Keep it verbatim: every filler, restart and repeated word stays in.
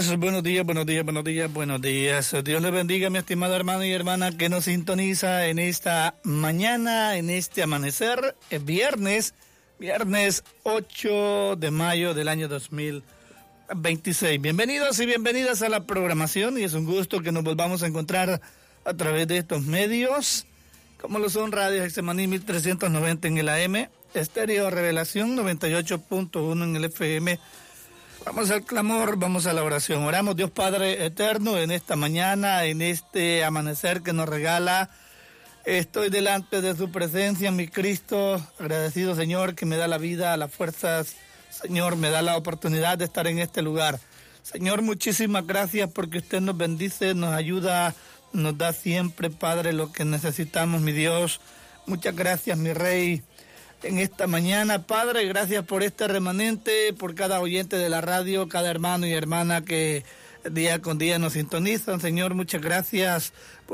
Buenos días, buenos días, buenos días, buenos días. Dios le bendiga, mi estimado hermano y hermana que nos sintoniza en esta mañana, en este amanecer, es viernes, viernes ocho de mayo del año dos mil veintiséis. Bienvenidos y bienvenidas a la programación y es un gusto que nos volvamos a encontrar a través de estos medios, como lo son Radio Getsemaní mil trescientos noventa en el A M, Estéreo Revelación noventa y ocho punto uno en el F M. Vamos al clamor, vamos a la oración. Oramos, Dios Padre eterno, en esta mañana, en este amanecer que nos regala. Estoy delante de su presencia, mi Cristo, agradecido, Señor, que me da la vida, las fuerzas, Señor, me da la oportunidad de estar en este lugar. Señor, muchísimas gracias porque usted nos bendice, nos ayuda, nos da siempre, Padre, lo que necesitamos, mi Dios. Muchas gracias, mi Rey. En esta mañana, Padre, gracias por este remanente, por cada oyente de la radio, cada hermano y hermana que día con día nos sintonizan. Señor, muchas gracias por